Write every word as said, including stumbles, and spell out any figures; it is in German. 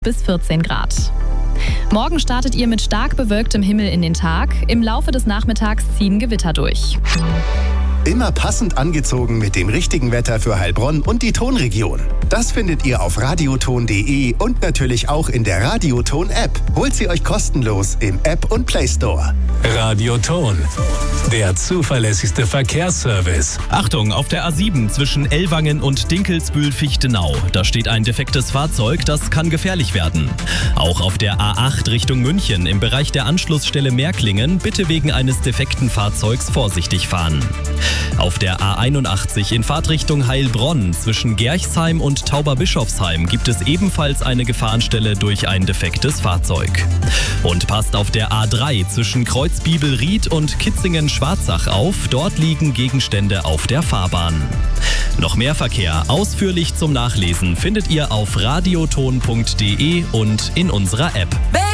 bis vierzehn Grad. Morgen startet ihr mit stark bewölktem Himmel in den Tag. Im Laufe des Nachmittags ziehen Gewitter durch. Immer passend angezogen mit dem richtigen Wetter für Heilbronn und die Tonregion. Das findet ihr auf radioton punkt de und natürlich auch in der Radioton-App. Holt sie euch kostenlos im App und Play Store. Radioton, der zuverlässigste Verkehrsservice. Achtung, auf der A sieben zwischen Ellwangen und Dinkelsbühl-Fichtenau. Da steht ein defektes Fahrzeug, das kann gefährlich werden. Auch auf der A acht Richtung München im Bereich der Anschlussstelle Märklingen bitte wegen eines defekten Fahrzeugs vorsichtig fahren. Auf der A einundachtzig in Fahrtrichtung Heilbronn zwischen Gerchsheim und Tauberbischofsheim gibt es ebenfalls eine Gefahrenstelle durch ein defektes Fahrzeug. Und passt auf der A drei zwischen Kreuzbibelried und Kitzingen-Schwarzach auf. Dort liegen Gegenstände auf der Fahrbahn. Noch mehr Verkehr ausführlich zum Nachlesen findet ihr auf radioton punkt de und in unserer App.